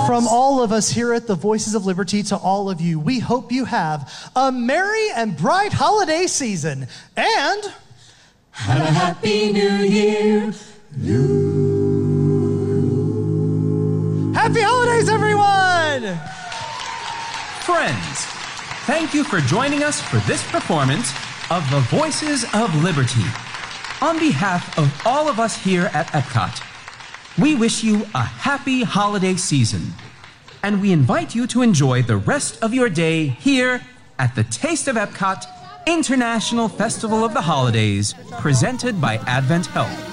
From all of us here at the Voices of Liberty to all of you, we hope you have a merry and bright holiday season. And have a happy new year. Happy holidays, everyone! Friends, thank you for joining us for this performance of the Voices of Liberty. On behalf of all of us here at Epcot, we wish you a happy holiday season. And we invite you to enjoy the rest of your day here at the Taste of Epcot International Festival of the Holidays, presented by Advent Health.